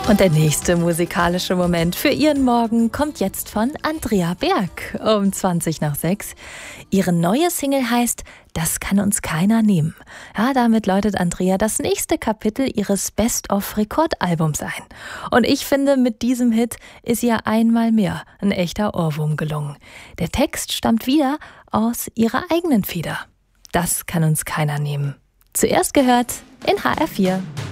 Und der nächste musikalische Moment für Ihren Morgen kommt jetzt von Andrea Berg um 20 nach 6. Ihre neue Single heißt "Das kann uns keiner nehmen". Ja, damit läutet Andrea das nächste Kapitel ihres Best-of-Rekordalbums ein. Und ich finde, mit diesem Hit ist ihr einmal mehr ein echter Ohrwurm gelungen. Der Text stammt wieder aus ihrer eigenen Feder. Das kann uns keiner nehmen. Zuerst gehört in HR4.